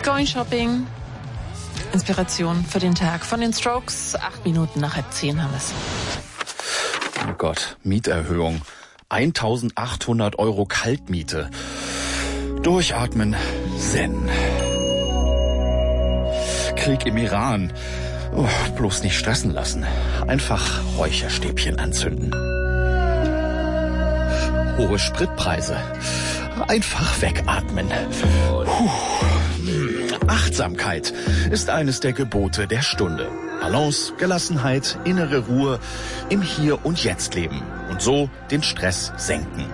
Going Shopping. Inspiration für den Tag von den Strokes. 8 Minuten nach 9:30 haben wir es. Oh Gott, Mieterhöhung. 1.800 € Kaltmiete. Durchatmen, Zen. Krieg im Iran. Oh, bloß nicht stressen lassen. Einfach Räucherstäbchen anzünden. Hohe Spritpreise. Einfach wegatmen. Achtsamkeit ist eines der Gebote der Stunde. Balance, Gelassenheit, innere Ruhe, im Hier und Jetzt leben und so den Stress senken.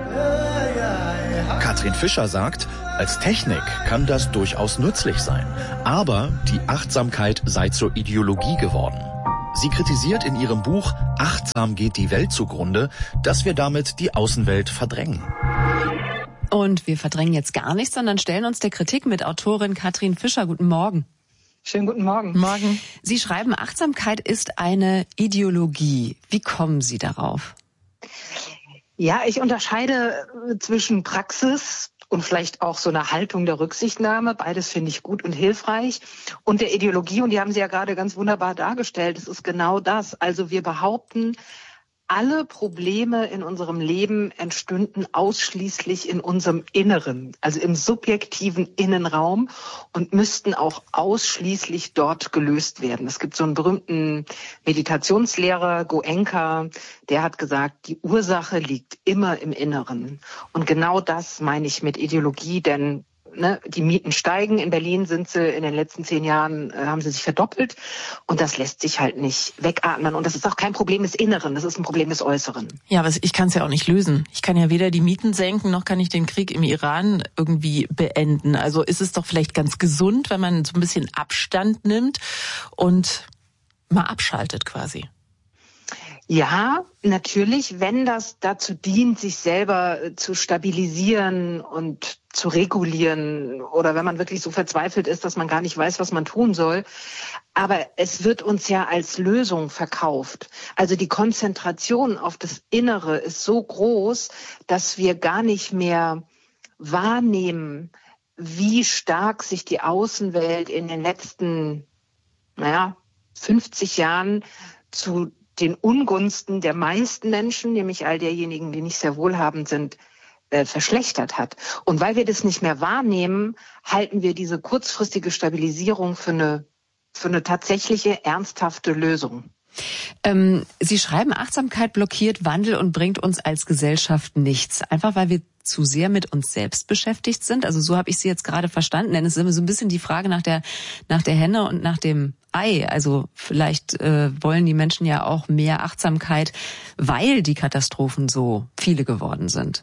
Katrin Fischer sagt, als Technik kann das durchaus nützlich sein, aber die Achtsamkeit sei zur Ideologie geworden. Sie kritisiert in ihrem Buch Achtsam geht die Welt zugrunde, dass wir damit die Außenwelt verdrängen. Und wir verdrängen jetzt gar nichts, sondern stellen uns der Kritik mit Autorin Katrin Fischer. Guten Morgen. Schönen guten Morgen. Morgen. Sie schreiben, Achtsamkeit ist eine Ideologie. Wie kommen Sie darauf? Ja, ich unterscheide zwischen Praxis und vielleicht auch so einer Haltung der Rücksichtnahme. Beides finde ich gut und hilfreich. Und der Ideologie, und die haben Sie ja gerade ganz wunderbar dargestellt, es ist genau das. Also wir behaupten, alle Probleme in unserem Leben entstünden ausschließlich in unserem Inneren, also im subjektiven Innenraum und müssten auch ausschließlich dort gelöst werden. Es gibt so einen berühmten Meditationslehrer, Goenka, der hat gesagt, die Ursache liegt immer im Inneren. Und genau das meine ich mit Ideologie, denn die Mieten steigen. In Berlin sind sie in den letzten 10 Jahren, haben sie sich verdoppelt. Und das lässt sich halt nicht wegatmen. Und das ist auch kein Problem des Inneren, das ist ein Problem des Äußeren. Ja, aber ich kann es ja auch nicht lösen. Ich kann ja weder die Mieten senken, noch kann ich den Krieg im Iran irgendwie beenden. Also ist es doch vielleicht ganz gesund, wenn man so ein bisschen Abstand nimmt und mal abschaltet quasi. Ja, natürlich, wenn das dazu dient, sich selber zu stabilisieren und zu regulieren oder wenn man wirklich so verzweifelt ist, dass man gar nicht weiß, was man tun soll. Aber es wird uns ja als Lösung verkauft. Also die Konzentration auf das Innere ist so groß, dass wir gar nicht mehr wahrnehmen, wie stark sich die Außenwelt in den letzten 50 Jahren zu den Ungunsten der meisten Menschen, nämlich all derjenigen, die nicht sehr wohlhabend sind, verschlechtert hat. Und weil wir das nicht mehr wahrnehmen, halten wir diese kurzfristige Stabilisierung für eine tatsächliche, ernsthafte Lösung. Sie schreiben, Achtsamkeit blockiert Wandel und bringt uns als Gesellschaft nichts. Einfach weil wir zu sehr mit uns selbst beschäftigt sind. Also so habe ich Sie jetzt gerade verstanden. Denn es ist immer so ein bisschen die Frage nach der Henne und nach dem Ei. Also vielleicht wollen die Menschen ja auch mehr Achtsamkeit, weil die Katastrophen so viele geworden sind.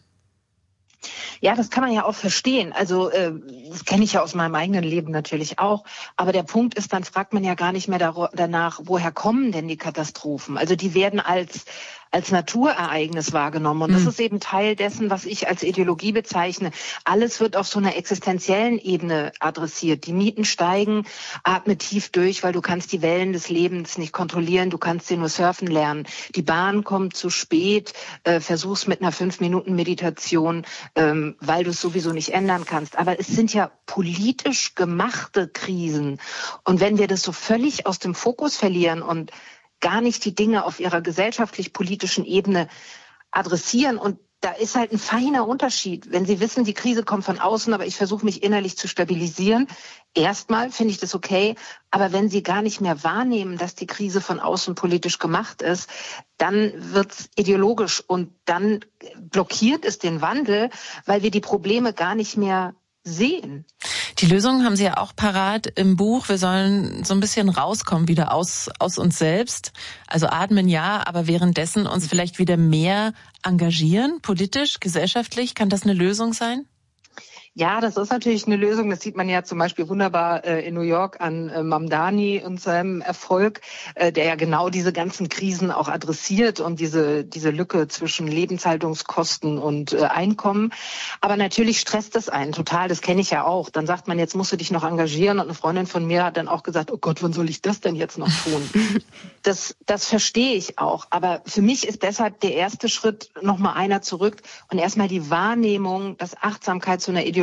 Ja, das kann man ja auch verstehen. Also das kenne ich ja aus meinem eigenen Leben natürlich auch. Aber der Punkt ist, dann fragt man ja gar nicht mehr danach, woher kommen denn die Katastrophen? Also die werden als Naturereignis wahrgenommen. Und das ist eben Teil dessen, was ich als Ideologie bezeichne. Alles wird auf so einer existenziellen Ebene adressiert. Die Mieten steigen, atme tief durch, weil du kannst die Wellen des Lebens nicht kontrollieren. Du kannst sie nur surfen lernen. Die Bahn kommt zu spät. Versuch's mit einer 5-Minuten-Meditation, weil du es sowieso nicht ändern kannst. Aber es sind ja politisch gemachte Krisen. Und wenn wir das so völlig aus dem Fokus verlieren und gar nicht die Dinge auf ihrer gesellschaftlich-politischen Ebene adressieren. Und da ist halt ein feiner Unterschied. Wenn Sie wissen, die Krise kommt von außen, aber ich versuche mich innerlich zu stabilisieren. Erstmal finde ich das okay. Aber wenn Sie gar nicht mehr wahrnehmen, dass die Krise von außen politisch gemacht ist, dann wird's ideologisch und dann blockiert es den Wandel, weil wir die Probleme gar nicht mehr sehen. Die Lösung haben Sie ja auch parat im Buch. Wir sollen so ein bisschen rauskommen wieder aus uns selbst. Also atmen ja, aber währenddessen uns vielleicht wieder mehr engagieren, politisch, gesellschaftlich. Kann das eine Lösung sein? Ja, das ist natürlich eine Lösung. Das sieht man ja zum Beispiel wunderbar in New York an Mamdani und seinem Erfolg, der ja genau diese ganzen Krisen auch adressiert und diese Lücke zwischen Lebenshaltungskosten und Einkommen. Aber natürlich stresst das einen total. Das kenne ich ja auch. Dann sagt man, jetzt musst du dich noch engagieren. Und eine Freundin von mir hat dann auch gesagt, oh Gott, wann soll ich das denn jetzt noch tun? Das verstehe ich auch. Aber für mich ist deshalb der erste Schritt nochmal einer zurück und erstmal die Wahrnehmung, dass Achtsamkeit zu einer Ideologie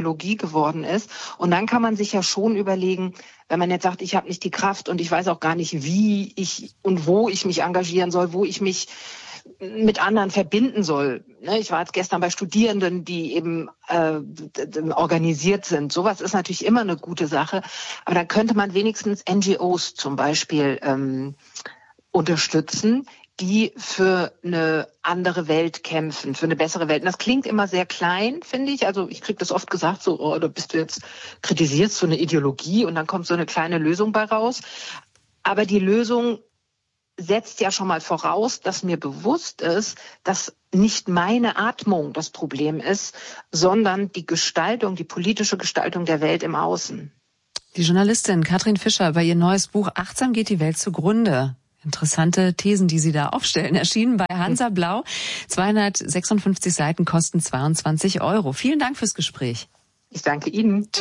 Ideologie geworden ist. Und dann kann man sich ja schon überlegen, wenn man jetzt sagt, ich habe nicht die Kraft und ich weiß auch gar nicht, wie ich und wo ich mich engagieren soll, wo ich mich mit anderen verbinden soll. Ich war jetzt gestern bei Studierenden, die eben organisiert sind. Sowas ist natürlich immer eine gute Sache. Aber dann könnte man wenigstens NGOs zum Beispiel unterstützen, die für eine andere Welt kämpfen, für eine bessere Welt. Und das klingt immer sehr klein, finde ich. Also ich kriege das oft gesagt, so, oh, da bist du jetzt, kritisierst so eine Ideologie und dann kommt so eine kleine Lösung bei raus. Aber die Lösung setzt ja schon mal voraus, dass mir bewusst ist, dass nicht meine Atmung das Problem ist, sondern die Gestaltung, die politische Gestaltung der Welt im Außen. Die Journalistin Katrin Fischer über ihr neues Buch Achtsam geht die Welt zugrunde. Interessante Thesen, die Sie da aufstellen. Erschienen bei Hansa Blau. 256 Seiten kosten 22 €. Vielen Dank fürs Gespräch. Ich danke Ihnen. Tschüss.